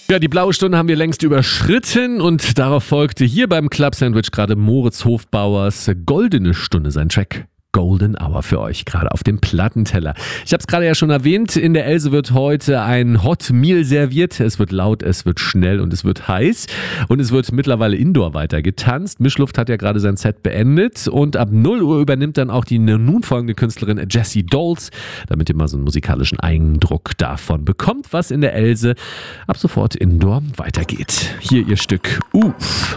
Ja, die blaue Stunde haben wir längst überschritten und darauf folgte hier beim Club Sandwich gerade Moritz Hofbauers Goldene Stunde, sein Track Golden Hour für euch, gerade auf dem Plattenteller. Ich habe es gerade ja schon erwähnt, in der Else wird heute ein Hot Meal serviert. Es wird laut, es wird schnell und es wird heiß. Und es wird mittlerweile indoor weiter getanzt. Mischluft hat ja gerade sein Set beendet. Und ab 0 Uhr übernimmt dann auch die nun folgende Künstlerin Jessie Dolls, damit ihr mal so einen musikalischen Eindruck davon bekommt, was in der Else ab sofort indoor weitergeht. Hier ihr Stück Uff.